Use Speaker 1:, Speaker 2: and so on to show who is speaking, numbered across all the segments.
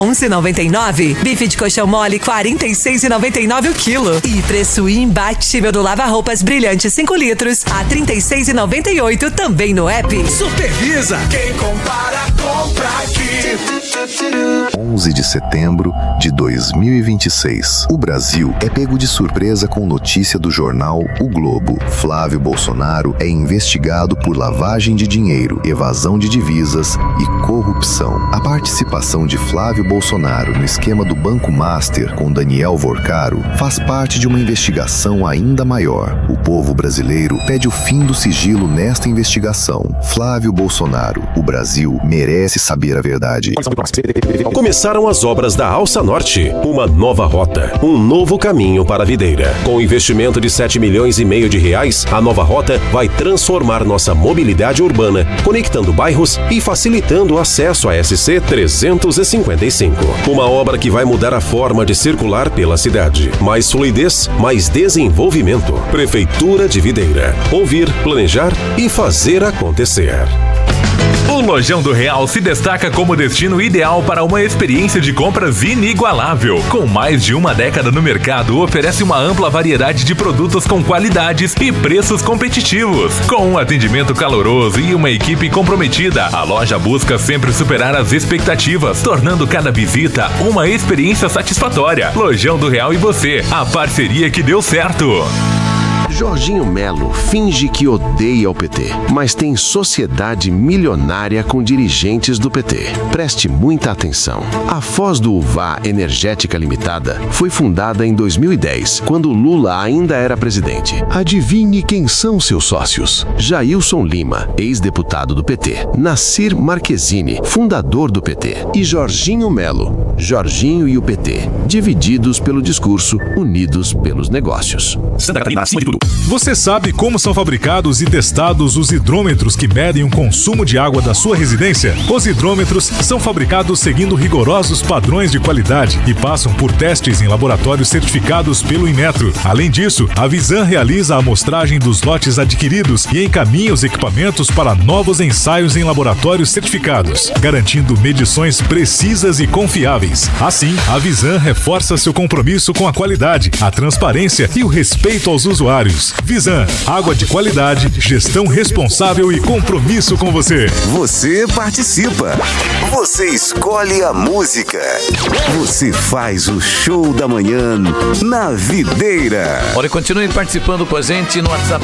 Speaker 1: 11,99. Bife de colchão mole 46,99 o quilo. E preço imbatível do lava-roupas brilhante 5 litros a 36,98 também no app.
Speaker 2: Supervisa. Quem compara, compra aqui.
Speaker 3: 11 de setembro de 2026. O Brasil é pego de surpresa com notícia do jornal O Globo. Flávio Bolsonaro é investigado por lavagem de dinheiro, evasão de divisas e corrupção. A participação de Flávio Bolsonaro no esquema do Banco Master com Daniel Vorcaro faz parte de uma investigação ainda maior. O povo brasileiro pede o fim do sigilo nesta investigação. Flávio Bolsonaro, o Brasil merece saber a verdade.
Speaker 4: Começaram as obras da Alça Norte, uma nova rota, um novo caminho para a Videira. Com investimento de 7,5 milhões de reais, a nova rota vai transformar nossa mobilidade urbana, conectando bairros e facilitando o acesso à SC 355. Uma obra que vai mudar a forma de circular pela cidade. Mais fluidez, mais desenvolvimento. Prefeitura de Videira. Ouvir, planejar e fazer acontecer.
Speaker 5: O Lojão do Real se destaca como destino ideal para uma experiência de compras inigualável. Com mais de uma década no mercado, oferece uma ampla variedade de produtos com qualidades e preços competitivos. Com um atendimento caloroso e uma equipe comprometida, a loja busca sempre superar as expectativas, tornando cada visita uma experiência satisfatória. Lojão do Real e você, a parceria que deu certo.
Speaker 6: Jorginho Melo finge que odeia o PT, mas tem sociedade milionária com dirigentes do PT. Preste muita atenção. A Foz do Uvá Energética Limitada foi fundada em 2010, quando Lula ainda era presidente. Adivinhe quem são seus sócios? Jailson Lima, ex-deputado do PT. Nassir Marquezine, fundador do PT. E Jorginho Melo. Jorginho e o PT, divididos pelo discurso, unidos pelos negócios.
Speaker 5: Santa Catarina, acima de tudo.
Speaker 7: Você sabe como são fabricados e testados os hidrômetros que medem o consumo de água da sua residência? Os hidrômetros são fabricados seguindo rigorosos padrões de qualidade e passam por testes em laboratórios certificados pelo Inmetro. Além disso, a Visan realiza a amostragem dos lotes adquiridos e encaminha os equipamentos para novos ensaios em laboratórios certificados, garantindo medições precisas e confiáveis. Assim, a Visan reforça seu compromisso com a qualidade, a transparência e o respeito aos usuários. Visan, água de qualidade, gestão responsável e compromisso com você.
Speaker 8: Você participa. Você escolhe a música. Você faz o show da manhã na Videira.
Speaker 9: Olha, continue participando com a gente no WhatsApp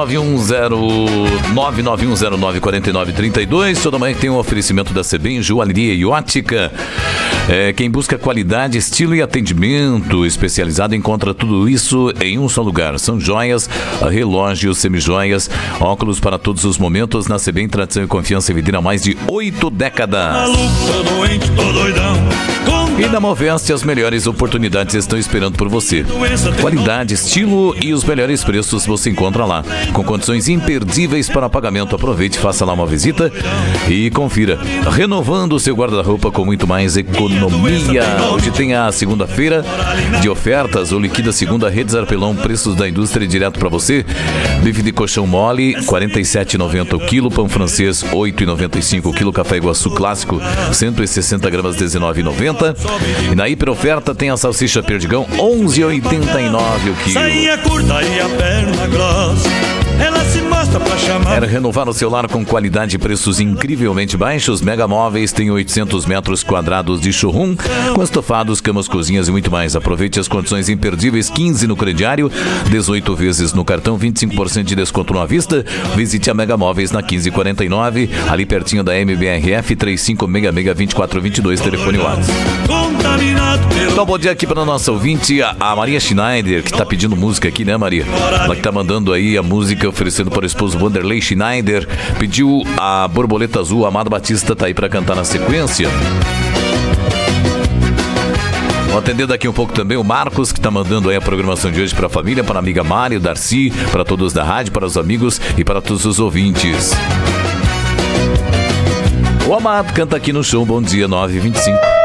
Speaker 9: 991094932. Toda manhã tem um oferecimento da Sebem, Joalheria e Ótica. Quem busca qualidade, estilo e atendimento especializado encontra tudo isso em um só lugar. São joias, relógios, semijoias, óculos para todos os momentos. Na Sebem, tradição e confiança em Videira há mais de 8 décadas. E na Moveste, as melhores oportunidades estão esperando por você. Qualidade, estilo e os melhores preços você encontra lá. Com condições imperdíveis para pagamento. Aproveite, faça lá uma visita e confira. Renovando o seu guarda-roupa com muito mais economia. Hoje tem a segunda-feira de ofertas. O Liquida Segunda Redes Arpelão, preços da indústria direto para você. Bife de colchão mole, R$ 47,90 o quilo. Pão francês, R$ 8,95 o quilo. Café Iguaçu clássico, 160 gramas, R$ 19,90. E na hiperoferta tem a salsicha perdigão, R$ 11,89 o quilo.
Speaker 2: Sainha curta e a perna grossa, ela se mostra pra chamar.
Speaker 9: Era renovar o seu lar com qualidade e preços incrivelmente baixos. Mega Móveis tem 800 metros quadrados de showroom, com estofados, camas, cozinhas e muito mais. Aproveite as condições imperdíveis, 15 no crediário, 18 vezes no cartão, 25% de desconto à vista. Visite a Mega Móveis na 1549, ali pertinho da MBRF, 3566-2422, telefone WhatsApp. Então, bom dia aqui para a nossa ouvinte, a Maria Schneider, que está pedindo música aqui, né, Maria? Ela que está mandando aí a música, oferecendo para o esposo Wanderlei Schneider. Pediu a Borboleta Azul, Amado Batista tá aí para cantar na sequência. Vou atender daqui um pouco também o Marcos, que está mandando aí a programação de hoje para a família, para a amiga Mário, Darcy, para todos da rádio, para os amigos e para todos os ouvintes. O Amado canta aqui no show. Bom dia, 9h25.